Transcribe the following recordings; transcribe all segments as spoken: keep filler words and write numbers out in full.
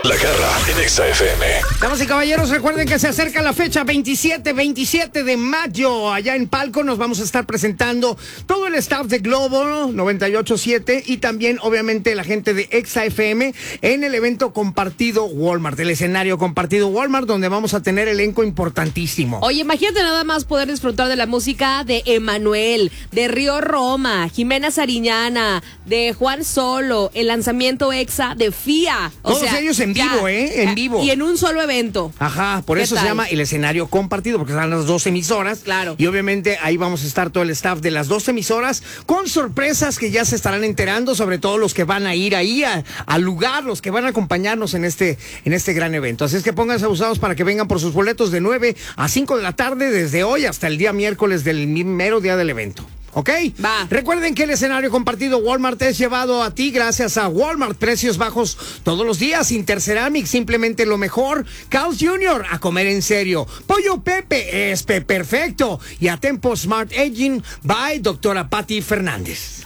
La Garra en Exa F M. Damas y caballeros, recuerden que se acerca la fecha veintisiete, veintisiete de mayo. Allá en Palco nos vamos a estar presentando todo el staff de Globo noventa y ocho punto siete y también, obviamente, la gente de Exa F M en el evento compartido Walmart, el escenario compartido Walmart, donde vamos a tener elenco importantísimo. Oye, imagínate nada más poder disfrutar de la música de Emanuel, de Río Roma, Jimena Sariñana, de Juan Solo, el lanzamiento Exa de Fía. O Todos sea, ellos en vivo, ¿eh? En vivo. Y en un solo evento. Ajá, por eso tal? se llama el escenario compartido, porque están las dos emisoras. Claro. Y obviamente ahí vamos a estar todo el staff de las dos emisoras con sorpresas que ya se estarán enterando, sobre todo los que van a ir ahí a- al lugar, los que van a acompañarnos en este, en este gran evento. Así es que pónganse abusados para que vengan por sus boletos de nueve a cinco de la tarde, desde hoy hasta el día miércoles del mero día del evento. ¿Ok? Va. Recuerden que el escenario compartido Walmart es llevado a ti gracias a Walmart. Precios bajos todos los días. Interceramic, simplemente lo mejor. Carl's junior, a comer en serio. Pollo Pepe, es Pe perfecto. Y a Tempo Smart Aging by doctora Patti Fernández.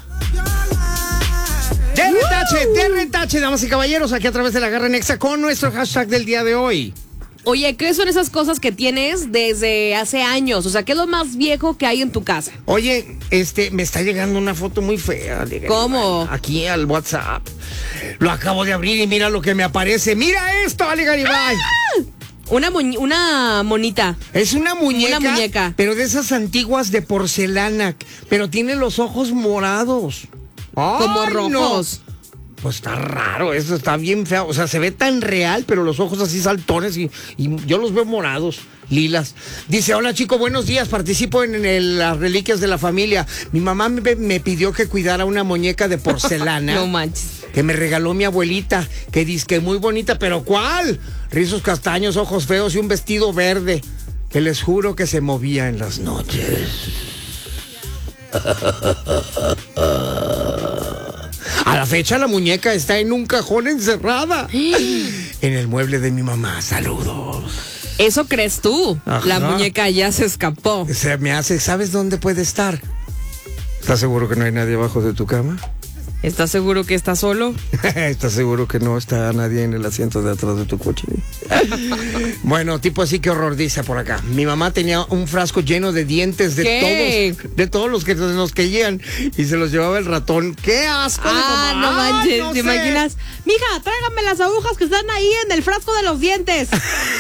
De retache, de retache, damas y caballeros, aquí a través de La Garra en Exa con nuestro hashtag del día de hoy. Oye, ¿qué son esas cosas que tienes desde hace años? O sea, ¿qué es lo más viejo que hay en tu casa? Oye, este, me está llegando una foto muy fea. de- ¿Cómo? Aquí al WhatsApp. Lo acabo de abrir y mira lo que me aparece. ¡Mira esto, Ale Garibay! Una, muñ- una monita. Es una muñeca, Una muñeca. pero de esas antiguas de porcelana, pero tiene los ojos morados. Como ¡Ay, rojos. no! Pues está raro, eso está bien feo. O sea, se ve tan real, pero los ojos así saltones y, y yo los veo morados, lilas. Dice, hola chico, buenos días, participo en, el- las reliquias de la familia. Mi mamá me, me pidió que cuidara una muñeca de porcelana. No manches. Que me regaló mi abuelita, que dice que muy bonita, pero ¿cuál? Rizos castaños, ojos feos y un vestido verde, que les juro que se movía en las noches. A la fecha la muñeca está en un cajón encerrada en el mueble de mi mamá. Saludos. Eso crees tú. Ajá. La muñeca ya se escapó. Se me hace, ¿sabes dónde puede estar? ¿Estás seguro que no hay nadie abajo de tu cama? ¿Estás seguro que está solo? ¿Estás seguro que no está nadie en el asiento de atrás de tu coche? Bueno, tipo así, qué horror, dice por acá. Mi mamá tenía un frasco lleno de dientes de ¿Qué? todos, de todos los que nos caían y se los llevaba el ratón. ¡Qué asco! de Ah, mamá! no manches, no ¿te sé. imaginas? Mija, tráigame las agujas que están ahí en el frasco de los dientes.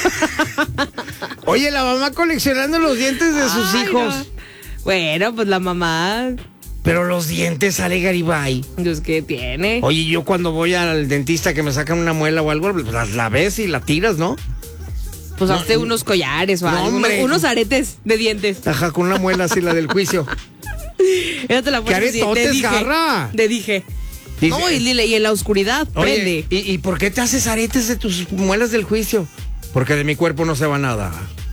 Oye, la mamá coleccionando los dientes de sus Ay, hijos. no. Bueno, pues la mamá, Pero los dientes, Ale Garibay. pues, ¿qué tiene? Oye, yo cuando voy al dentista que me sacan una muela o algo, pues la, la ves y la tiras, ¿no? Pues no, hazte unos collares o no, algo, hombre. unos aretes de dientes. Ajá, con una muela así, la del juicio. Esa te la pones así, aretotes, te dije, Garra? Te dije. Dice- No, y, y en la oscuridad, Oye, prende. ¿y, ¿y por qué te haces aretes de tus muelas del juicio? Porque de mi cuerpo no se va nada.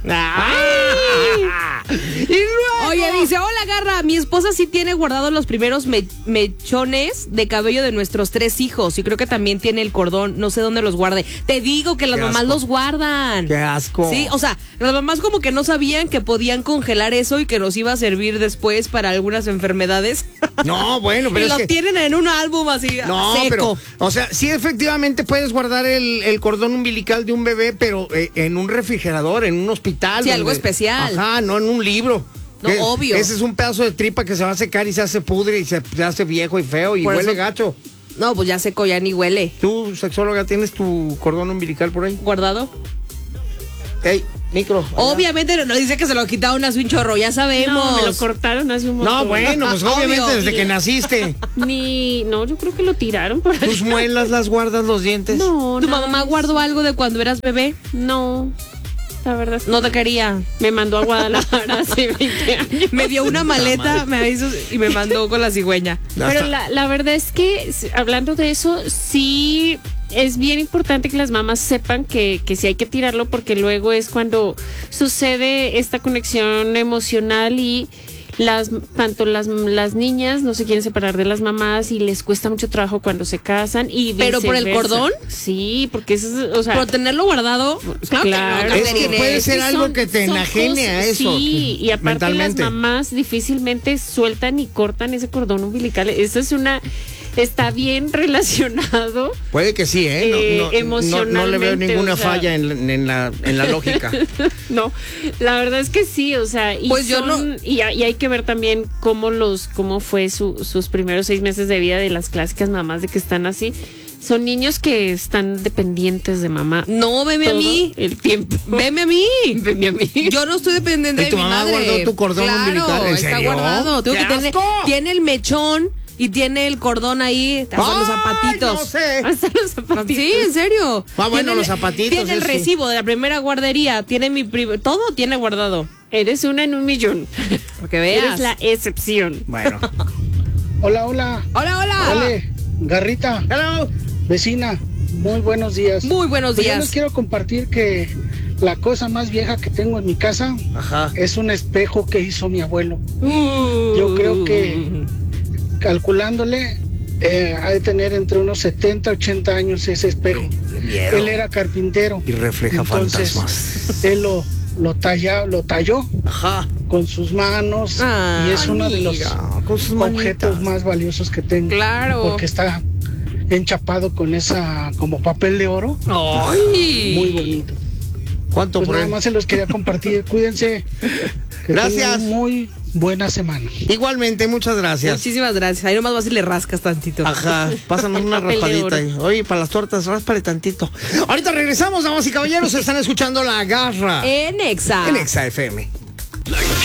¡Ay! Y luego... Oye, dice, hola Garra, mi esposa sí tiene guardados los primeros me- mechones de cabello de nuestros tres hijos y creo que también tiene el cordón, no sé dónde los guarde. Te digo que las Qué mamás asco. los guardan. Qué asco. Sí, o sea, las mamás como que no sabían que podían congelar eso y que nos iba a servir después para algunas enfermedades. No, bueno, pero y es lo que... tienen en un álbum así No, seco. pero, o sea, sí efectivamente puedes guardar el, el cordón umbilical de un bebé, pero eh, en un refrigerador, en un hospital. Sí, algo especial. Ajá, no en un libro. No, Que- obvio. Ese es un pedazo de tripa que se va a secar y se hace pudre y se, se hace viejo y feo y Por huele eso- gacho. No, pues ya seco, ya ni huele. ¿Tú, sexóloga, tienes tu cordón umbilical por ahí? ¿Guardado? Ey, micro. allá. Obviamente no dice que se lo quitaron hace un chorro, ya sabemos. No, me lo cortaron hace un montón. No, bueno, pues obviamente Obvio. desde que naciste. Ni, no, yo creo que lo tiraron por ahí. ¿Tus muelas las guardas los dientes? No, ¿Tu nada mamá más. guardó algo de cuando eras bebé? No, la verdad es que No te quería. me mandó a Guadalajara hace veinte años. Me dio una maleta me hizo, y me mandó con la cigüeña. Pero la, la verdad es que, s- hablando de eso, sí es bien importante que las mamás sepan que, que sí hay que tirarlo porque luego es cuando sucede esta conexión emocional y las tanto las, las niñas no se quieren separar de las mamás y les cuesta mucho trabajo cuando se casan y ¿Pero por el viceversa. cordón? Sí, porque eso es, o sea, Por tenerlo guardado, claro, claro. que no, Es que Caterine. puede es ser que algo son- que te son enajene a cosas- eso, Sí, y aparte mentalmente. las mamás difícilmente sueltan y cortan ese cordón umbilical. Esa es una está bien relacionado. Puede que sí, ¿eh? No, Eh, no, no, no le veo emocionalmente, ninguna o sea. falla en, en la, en la lógica. No, la verdad es que sí, o sea, y Pues yo son- no- y, hay- y hay que ver también cómo los, cómo fue su, sus primeros seis meses de vida de las clásicas mamás de que están así. Son niños que están dependientes de mamá. No, veme a todo mí. el tiempo. Veme a mí. Veme a mí. Yo no estoy dependiente ¿Y de tu mi mamá madre. guardó tu cordón Claro, umbilical? ¿En está serio? guardado. Tengo ¡Qué que tener- asco! tiene el mechón y tiene el cordón ahí, hasta los ¡Ay, zapatitos. no sé! Hasta los zapatitos. Sí, en serio. Ah, bueno, Tiene los el- zapatitos, Tiene el eso sí. recibo de la primera guardería, tiene mi pri- todo tiene guardado. Eres una en un millón. Para que veas. Eres la excepción. Bueno. Hola, hola. Hola, hola. Dale, Garrita, Hello. vecina, muy buenos días. Muy buenos Pues yo días. les quiero compartir que la cosa más vieja que tengo en mi casa Ajá. es un espejo que hizo mi abuelo. Yo creo que, calculándole, eh, ha de tener entre unos setenta, ochenta años ese espejo. miedo. Él era carpintero. Y refleja Entonces, fantasmas. Él lo, lo, talla, lo talló Ajá. con sus manos Ah, y es uno de los mira, con sus objetos manitas. más valiosos que tengo. Claro. Porque está enchapado con esa como papel de oro. Ay. Muy bonito. ¿Cuánto Pues por nada él? más se los quería compartir. Cuídense. Que Gracias. tengan muy buena semana. Igualmente, muchas gracias. Muchísimas gracias. Ahí nomás vas y le rascas tantito. Ajá, pásanos una Papel de raspadita oro. ahí. Oye, para las tortas, ráspale tantito. Ahorita regresamos, damas y caballeros, están escuchando La Garra En Exa. en Exa F M.